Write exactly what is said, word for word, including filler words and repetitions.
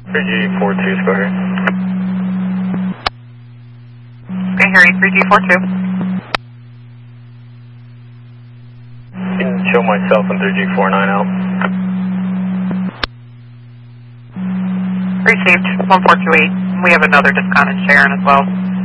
three G four two, go ahead. Okay, Harry, three G four two. Can show myself in three G four nine out. Received, one four two eight. We have another discount in Sharon as well.